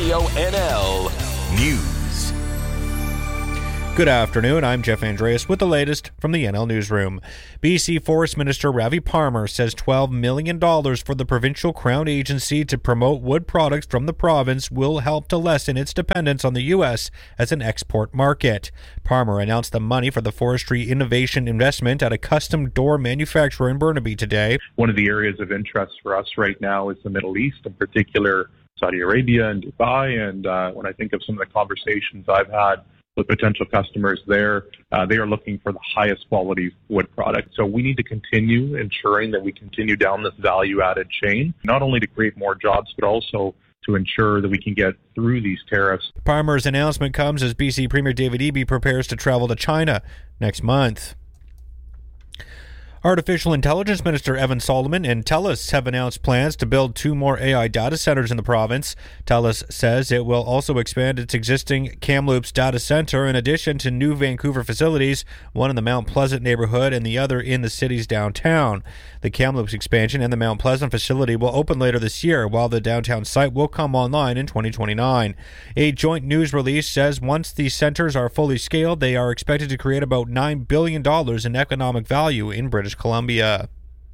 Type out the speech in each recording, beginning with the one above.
Radio NL News. Good afternoon, I'm Jeff Andreas with the latest from the NL Newsroom. BC Forest Minister Ravi Parmar says $12 million for the provincial Crown Agency to promote wood products from the province will help to lessen its dependence on the U.S. as an export market. Parmar announced the money for the forestry innovation investment at a custom door manufacturer in Burnaby today. One of the areas of interest for us right now is the Middle East, in particular Saudi Arabia and Dubai. And when I think of some of the conversations I've had with potential customers there, they are looking for the highest quality wood product. So we need to continue ensuring that we continue down this value-added chain, not only to create more jobs, but also to ensure that we can get through these tariffs. Parmar's announcement comes as BC Premier David Eby prepares to travel to China next month. Artificial Intelligence Minister Evan Solomon and TELUS have announced plans to build 2 more AI data centers in the province. TELUS says it will also expand its existing Kamloops data center in addition to new Vancouver facilities, one in the Mount Pleasant neighborhood and the other in the city's downtown. The Kamloops expansion and the Mount Pleasant facility will open later this year, while the downtown site will come online in 2029. A joint news release says once these centers are fully scaled, they are expected to create about $9 billion in economic value in British Columbia.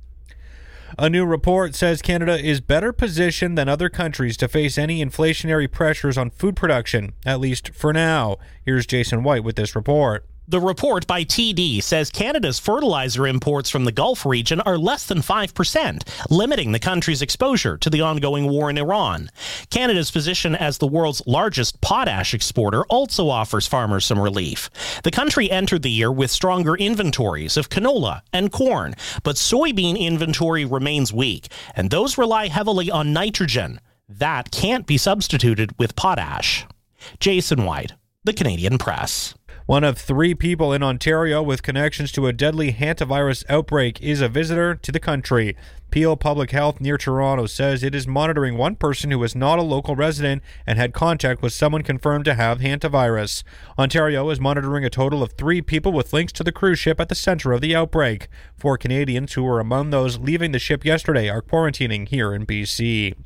A new report says Canada is better positioned than other countries to face any inflationary pressures on food production, at least for now. Here's Jason White with this report. The report by TD says Canada's fertilizer imports from the Gulf region are less than 5%, limiting the country's exposure to the ongoing war in Iran. Canada's position as the world's largest potash exporter also offers farmers some relief. The country entered the year with stronger inventories of canola and corn, but soybean inventory remains weak, and those rely heavily on nitrogen. That can't be substituted with potash. Jason White, The Canadian Press. One of 3 people in Ontario with connections to a deadly hantavirus outbreak is a visitor to the country. Peel Public Health near Toronto says it is monitoring one person who is not a local resident and had contact with someone confirmed to have hantavirus. Ontario is monitoring a total of 3 people with links to the cruise ship at the center of the outbreak. 4 Canadians who were among those leaving the ship yesterday are quarantining here in BC.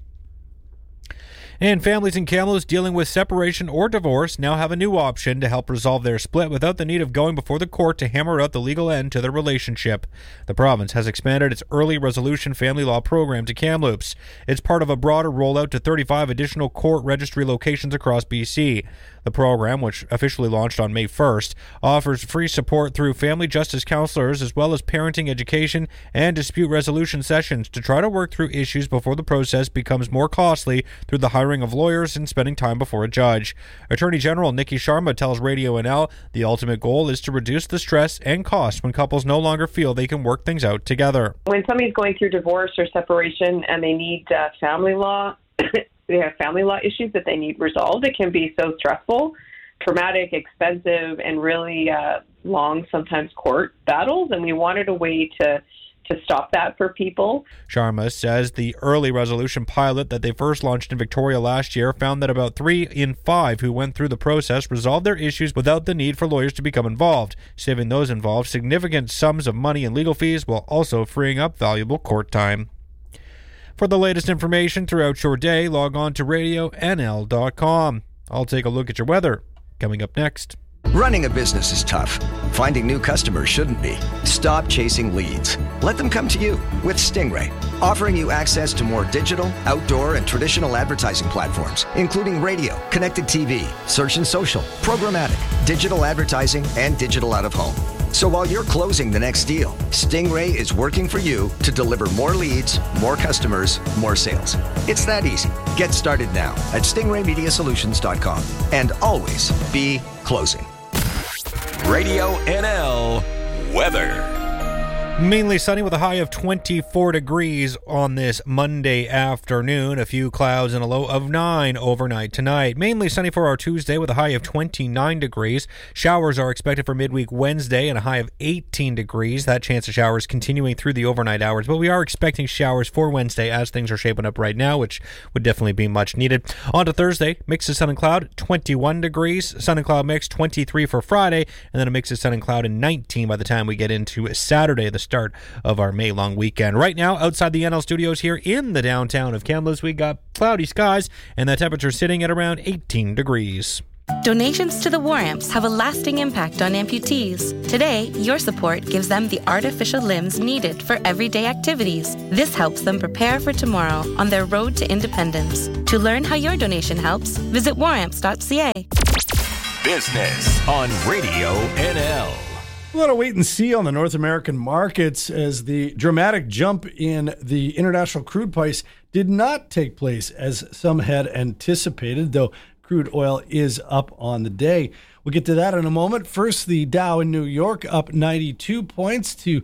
And families in Kamloops dealing with separation or divorce now have a new option to help resolve their split without the need of going before the court to hammer out the legal end to their relationship. The province has expanded its early resolution family law program to Kamloops. It's part of a broader rollout to 35 additional court registry locations across BC. The program, which officially launched on May 1st, offers free support through family justice counselors as well as parenting education and dispute resolution sessions to try to work through issues before the process becomes more costly through the hiring of lawyers and spending time before a judge. Attorney General Nikki Sharma tells Radio NL the ultimate goal is to reduce the stress and cost when couples no longer feel they can work things out together. When somebody's going through divorce or separation and they need family law, they have family law issues that they need resolved. It can be so stressful, traumatic, expensive, and really long, sometimes court battles. And we wanted a way to stop that for people. Sharma says the early resolution pilot that they first launched in Victoria last year found that about 3 in 5 who went through the process resolved their issues without the need for lawyers to become involved, saving those involved significant sums of money in legal fees while also freeing up valuable court time. For the latest information throughout your day, log on to radionl.com. I'll take a look at your weather coming up next. Running a business is tough. Finding new customers shouldn't be. Stop chasing leads. Let them come to you with Stingray, offering you access to more digital, outdoor, and traditional advertising platforms, including radio, connected TV, search and social, programmatic, digital advertising, and digital out-of-home. So while you're closing the next deal, Stingray is working for you to deliver more leads, more customers, more sales. It's that easy. Get started now at stingraymediasolutions.com and always be closing. Radio NL weather. Mainly sunny with a high of 24 degrees on this Monday afternoon. A few clouds and a low of 9 overnight tonight. Mainly sunny for our Tuesday with a high of 29 degrees. Showers are expected for midweek Wednesday and a high of 18 degrees. That chance of showers continuing through the overnight hours. But we are expecting showers for Wednesday as things are shaping up right now, which would definitely be much needed. On to Thursday, mix of sun and cloud, 21 degrees. Sun and cloud mix, 23 for Friday. And then a mix of sun and cloud and 19 by the time we get into Saturday, the start of our May-long weekend. Right now, outside the NL studios here in the downtown of Kamloops, we got cloudy skies and the temperature sitting at around 18 degrees. Donations to the War Amps have a lasting impact on amputees. Today, your support gives them the artificial limbs needed for everyday activities. This helps them prepare for tomorrow on their road to independence. To learn how your donation helps, visit waramps.ca. Business on Radio NL. A lot of wait and see on the North American markets as the dramatic jump in the international crude price did not take place as some had anticipated, though crude oil is up on the day. We'll get to that in a moment. First, the Dow in New York up 92 points to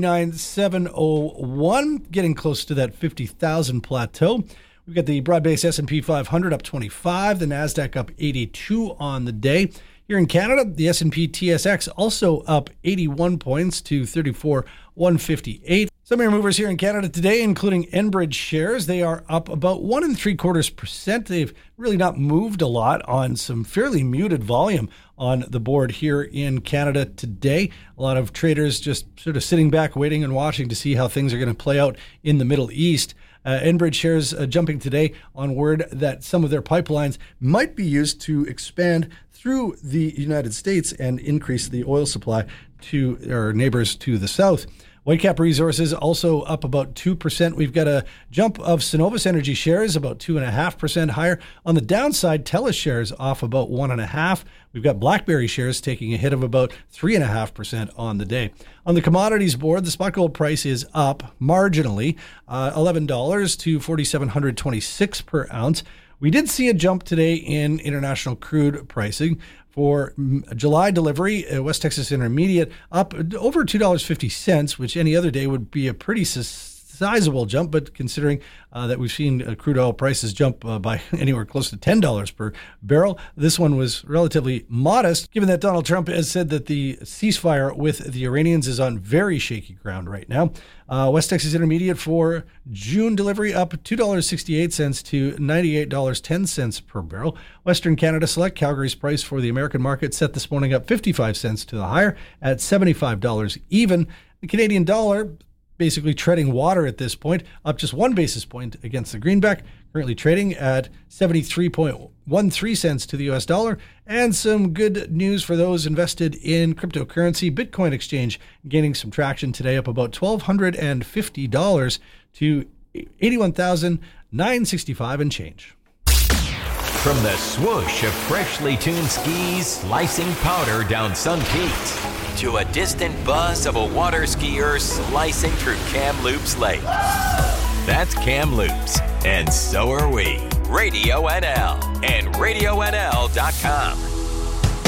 49,701, getting close to that 50,000 plateau. We've got the broad-based S&P 500 up 25, the NASDAQ up 82 on the day. Here in Canada, the S&P TSX also up 81 points to 34,158. Some of your movers here in Canada today, including Enbridge shares, they are up about 1 3/4%. They've really not moved a lot on some fairly muted volume on the board here in Canada today. A lot of traders just sort of sitting back, waiting and watching to see how things are going to play out in the Middle East. Enbridge shares jumping today on word that some of their pipelines might be used to expand through the United States and increase the oil supply to our neighbors to the south. Whitecap Resources also up about 2%. We've got a jump of Cenovus Energy shares about 2.5% higher. On the downside, TELUS shares off about 1.5%. We've got BlackBerry shares taking a hit of about 3.5% on the day. On the commodities board, the spot gold price is up marginally, $11 to $4,726 per ounce. We did see a jump today in international crude pricing. For July delivery, West Texas Intermediate up over $2.50, which any other day would be a pretty sizable jump, but considering that we've seen crude oil prices jump by anywhere close to $10 per barrel, this one was relatively modest, given that Donald Trump has said that the ceasefire with the Iranians is on very shaky ground right now. West Texas Intermediate for June delivery up $2.68 to $98.10 per barrel. Western Canada Select, Calgary's price for the American market set this morning up 55 cents to the higher at $75 even. The Canadian dollar basically treading water at this point, up just 1 basis point against the greenback, currently trading at 73.13 cents to the US dollar. And some good news for those invested in cryptocurrency. Bitcoin exchange gaining some traction today, up about $1,250 to $81,965 and change. From the swoosh of freshly tuned skis slicing powder down Sun Peaks to a distant buzz of a water skier slicing through Kamloops Lake. That's Kamloops, and so are we. Radio NL and RadioNL.com.